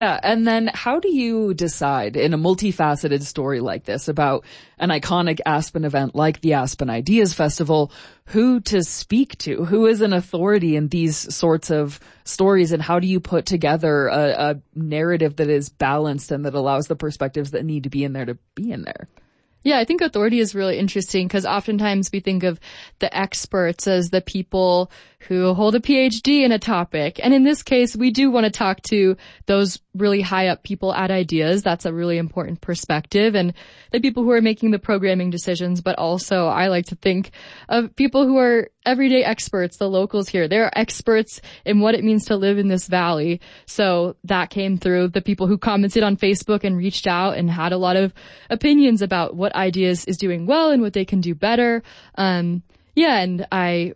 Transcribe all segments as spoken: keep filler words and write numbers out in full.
Yeah, and then how do you decide in a multifaceted story like this about an iconic Aspen event like the Aspen Ideas Festival, who to speak to? Who is an authority in these sorts of stories, and how do you put together a, a narrative that is balanced and that allows the perspectives that need to be in there to be in there? Yeah, I think authority is really interesting because oftentimes we think of the experts as the people who hold a P H D in a topic. And in this case, we do want to talk to those really high up people at Ideas. That's a really important perspective. And the people who are making the programming decisions, but also I like to think of people who are everyday experts, the locals here. They're experts in what it means to live in this valley. So that came through the people who commented on Facebook and reached out and had a lot of opinions about what Ideas is doing well and what they can do better. Um, yeah, and I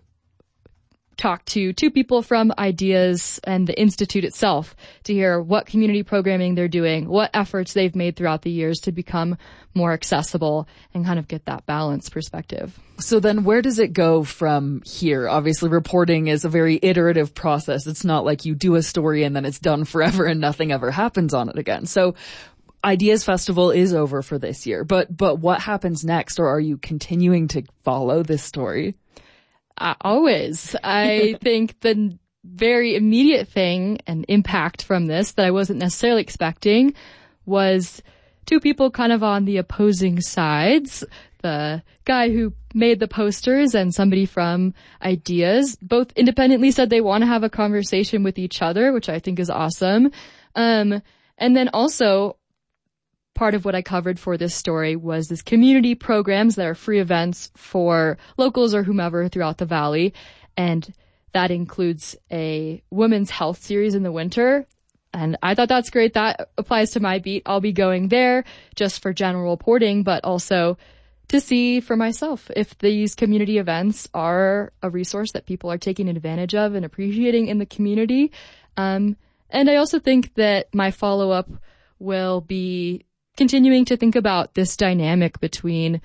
talked to two people from Ideas and the Institute itself to hear what community programming they're doing, what efforts they've made throughout the years to become more accessible and kind of get that balanced perspective. So then where does it go from here? Obviously, reporting is a very iterative process. It's not like you do a story and then it's done forever and nothing ever happens on it again. So Ideas Festival is over for this year, but but what happens next, or are you continuing to follow this story? Uh, always. I think the very immediate thing and impact from this that I wasn't necessarily expecting was two people kind of on the opposing sides. The guy who made the posters and somebody from Ideas both independently said they want to have a conversation with each other, which I think is awesome. Um, and then also part of what I covered for this story was this community programs that are free events for locals or whomever throughout the valley. And that includes a women's health series in the winter. And I thought that's great. That applies to my beat. I'll be going there just for general reporting, but also to see for myself if these community events are a resource that people are taking advantage of and appreciating in the community. Um, and I also think that my follow-up will be continuing to think about this dynamic between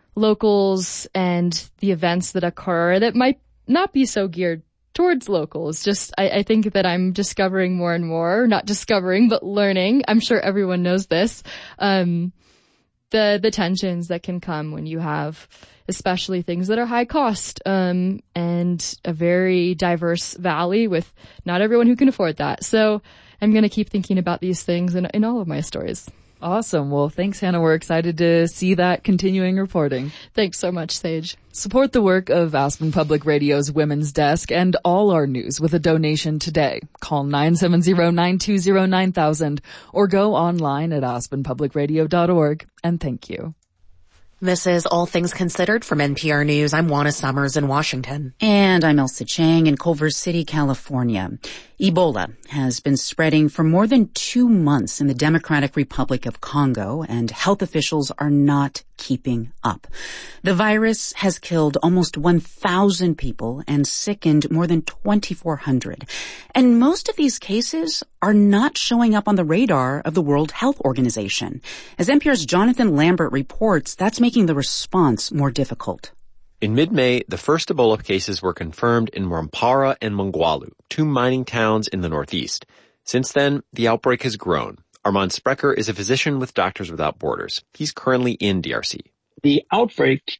locals and the events that occur that might not be so geared towards locals. Just, I, I think that I'm discovering more and more, not discovering, but learning. I'm sure everyone knows this. Um, the, the tensions that can come when you have especially things that are high cost, um, and a very diverse valley with not everyone who can afford that. So I'm going to keep thinking about these things in, in all of my stories. Awesome. Well, thanks, Hannah. We're excited to see that continuing reporting. Thanks so much, Sage. Support the work of Aspen Public Radio's Women's Desk and all our news with a donation today. Call nine seven zero, nine two zero, nine thousand or go online at aspen public radio dot org. And thank you. This is All Things Considered from N P R News. I'm Juana Summers in Washington. And I'm Elsa Chang in Culver City, California. Ebola has been spreading for more than two months in the Democratic Republic of Congo, and health officials are not keeping up. The virus has killed almost one thousand people and sickened more than twenty-four hundred. And most of these cases are not showing up on the radar of the World Health Organization. As N P R's Jonathan Lambert reports, that's making the response more difficult. In mid-May, the first Ebola cases were confirmed in Mwampara and Mongwalu, two mining towns in the northeast. Since then, the outbreak has grown. Armand Sprecher is a physician with Doctors Without Borders. He's currently in D R C. The outbreak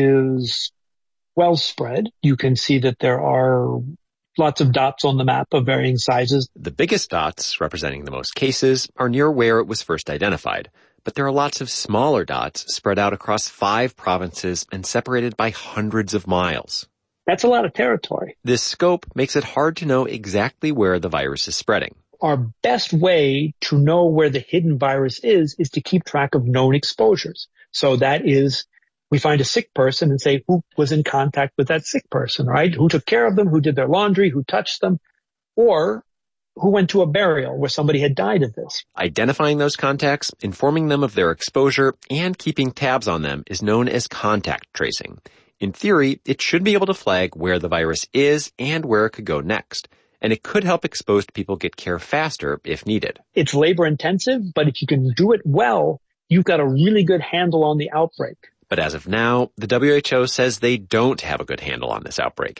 is well spread. You can see that there are lots of dots on the map of varying sizes. The biggest dots, representing the most cases, are near where it was first identified. But there are lots of smaller dots spread out across five provinces and separated by hundreds of miles. That's a lot of territory. This scope makes it hard to know exactly where the virus is spreading. Our best way to know where the hidden virus is, is to keep track of known exposures. So that is, we find a sick person and say, who was in contact with that sick person, right? Who took care of them, who did their laundry, who touched them, or who went to a burial where somebody had died of this. Identifying those contacts, informing them of their exposure, and keeping tabs on them is known as contact tracing. In theory, it should be able to flag where the virus is and where it could go next. And it could help exposed people get care faster if needed. It's labor intensive, but if you can do it well, you've got a really good handle on the outbreak. But as of now, the W H O says they don't have a good handle on this outbreak.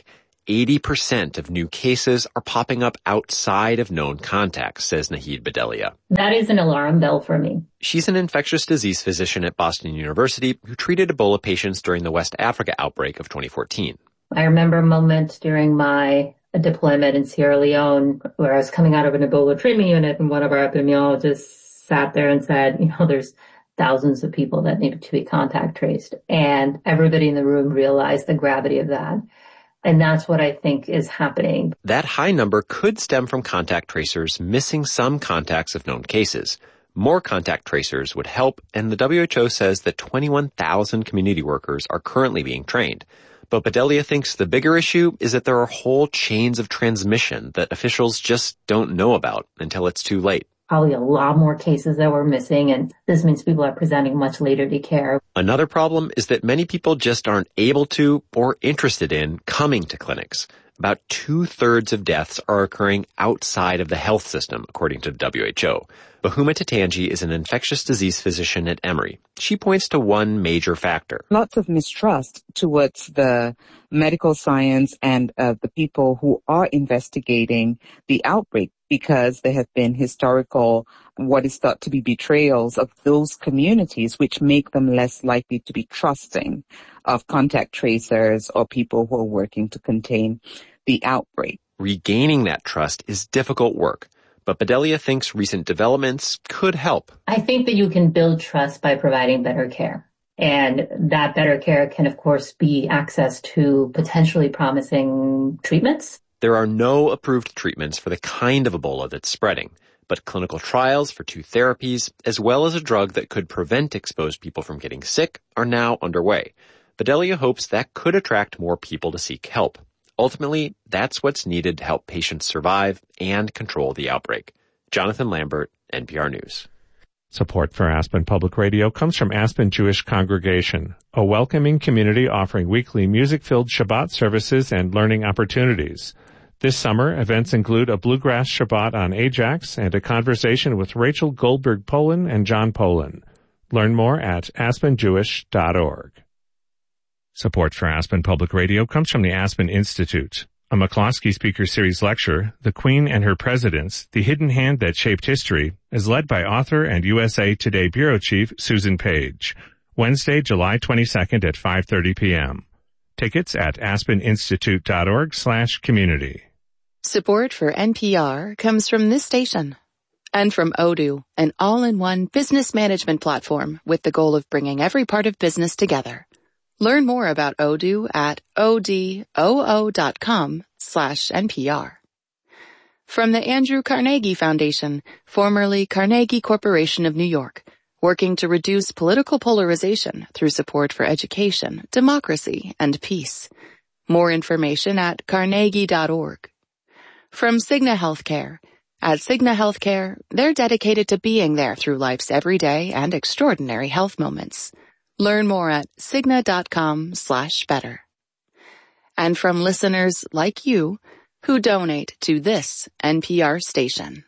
eighty percent of new cases are popping up outside of known contacts, says Nahid Bedelia. That is an alarm bell for me. She's an infectious disease physician at Boston University who treated Ebola patients during the West Africa outbreak of twenty fourteen. I remember moments during my deployment in Sierra Leone where I was coming out of an Ebola treatment unit and one of our epidemiologists sat there and said, you know, there's thousands of people that needed to be contact traced. And everybody in the room realized the gravity of that. And that's what I think is happening. That high number could stem from contact tracers missing some contacts of known cases. More contact tracers would help, and the W H O says that twenty-one thousand community workers are currently being trained. But Bedelia thinks the bigger issue is that there are whole chains of transmission that officials just don't know about until it's too late. Probably a lot more cases that we're missing, and this means people are presenting much later to care. Another problem is that many people just aren't able to or interested in coming to clinics. About two-thirds of deaths are occurring outside of the health system, according to the W H O. Bahuma Tatanji is an infectious disease physician at Emory. She points to one major factor. Lots of mistrust towards the medical science and uh, the people who are investigating the outbreak, because there have been historical, what is thought to be betrayals of those communities, which make them less likely to be trusting of contact tracers or people who are working to contain the outbreak. Regaining that trust is difficult work, but Bedelia thinks recent developments could help. I think that you can build trust by providing better care. And that better care can, of course, be access to potentially promising treatments. There are no approved treatments for the kind of Ebola that's spreading, but clinical trials for two therapies, as well as a drug that could prevent exposed people from getting sick, are now underway. Bedelia hopes that could attract more people to seek help. Ultimately, that's what's needed to help patients survive and control the outbreak. Jonathan Lambert, N P R News. Support for Aspen Public Radio comes from Aspen Jewish Congregation, a welcoming community offering weekly music-filled Shabbat services and learning opportunities. This summer, events include a Bluegrass Shabbat on Ajax and a conversation with Rachel Goldberg-Polin and John Polin. Learn more at aspen jewish dot org. Support for Aspen Public Radio comes from the Aspen Institute, a McCloskey Speaker Series lecture, The Queen and Her Presidents, The Hidden Hand That Shaped History, is led by author and U S A Today Bureau Chief Susan Page. Wednesday, July twenty-second at five thirty p.m. Tickets at aspen institute dot org slash community. Support for N P R comes from this station and from Odoo, an all-in-one business management platform with the goal of bringing every part of business together. Learn more about Odoo at odoo dot com slash N P R. From the Andrew Carnegie Foundation, formerly Carnegie Corporation of New York, working to reduce political polarization through support for education, democracy, and peace. More information at carnegie dot org. From Cigna Healthcare. At Cigna Healthcare, they're dedicated to being there through life's everyday and extraordinary health moments. Learn more at cigna dot com slash better. And from listeners like you who donate to this N P R station.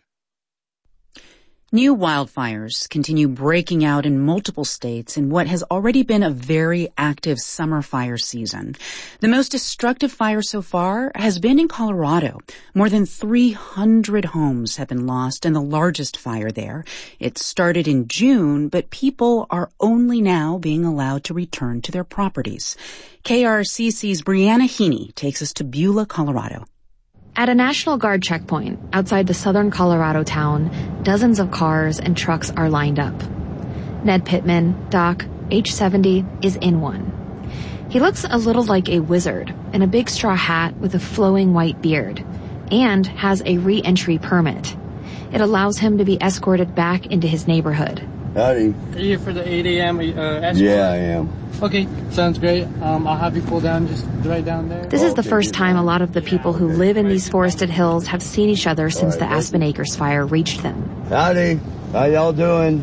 New wildfires continue breaking out in multiple states in what has already been a very active summer fire season. The most destructive fire so far has been in Colorado. More than three hundred homes have been lost in the largest fire there. It started in June, but people are only now being allowed to return to their properties. K R C C's Brianna Heaney takes us to Beulah, Colorado. At a National Guard checkpoint outside the southern Colorado town, dozens of cars and trucks are lined up. Ned Pittman, Doc, age seventy, is in one. He looks a little like a wizard in a big straw hat with a flowing white beard and has a re-entry permit. It allows him to be escorted back into his neighborhood. Howdy. Are you here for the eight a.m. Uh, escort? Yeah, I am. Okay, sounds great. Um, I'll have you pull down just right down there. This is the first time a lot of the people who live in these forested hills have seen each other since the Aspen Acres fire reached them. Howdy. How y'all doing?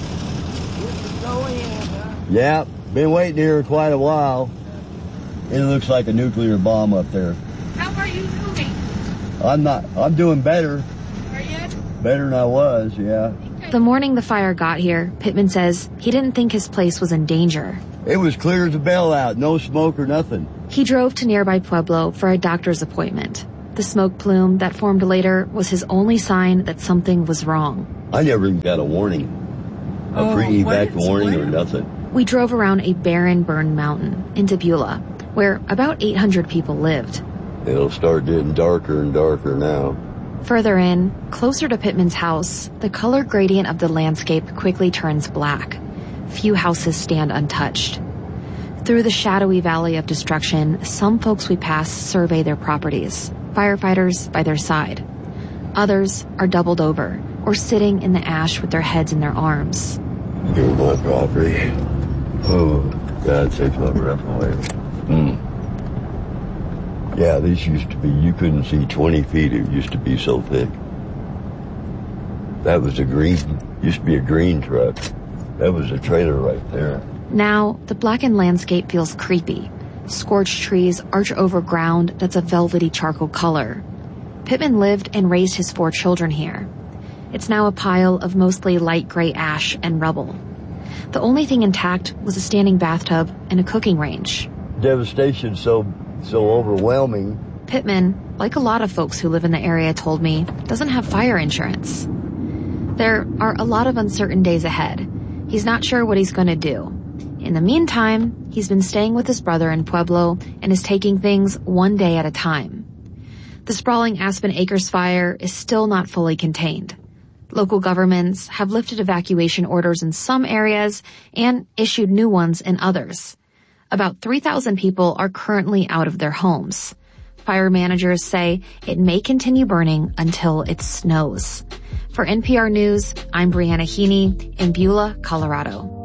Yeah, been waiting here quite a while. It looks like a nuclear bomb up there. How are you doing? I'm not, I'm doing better. Are you? Better than I was, yeah. The morning the fire got here, Pittman says he didn't think his place was in danger. It was clear as a bell out, no smoke or nothing. He drove to nearby Pueblo for a doctor's appointment. The smoke plume that formed later was his only sign that something was wrong. I never even got a warning. A Oh, pre-evac what? warning or Where? nothing. We drove around a barren burned mountain into Beulah, where about eight hundred people lived. It'll start getting darker and darker now. Further in, closer to Pittman's house, the color gradient of the landscape quickly turns black. Few houses stand untouched. Through the shadowy valley of destruction, some folks we pass survey their properties, firefighters by their side. Others are doubled over or sitting in the ash with their heads in their arms. Here's my property. Oh, God takes my breath away. Hmm. Yeah, these used to be, you couldn't see twenty feet. It used to be so thick. That was a green, used to be a green truck. That was a trailer right there. Now, the blackened landscape feels creepy. Scorched trees arch over ground that's a velvety charcoal color. Pittman lived and raised his four children here. It's now a pile of mostly light gray ash and rubble. The only thing intact was a standing bathtub and a cooking range. Devastation so so overwhelming. Pittman, like a lot of folks who live in the area told me, doesn't have fire insurance. There are a lot of uncertain days ahead. He's not sure what he's going to do. In the meantime, he's been staying with his brother in Pueblo and is taking things one day at a time. The sprawling Aspen Acres fire is still not fully contained. Local governments have lifted evacuation orders in some areas and issued new ones in others. About three thousand people are currently out of their homes. Fire managers say it may continue burning until it snows. For N P R News, I'm Brianna Heaney in Beulah, Colorado.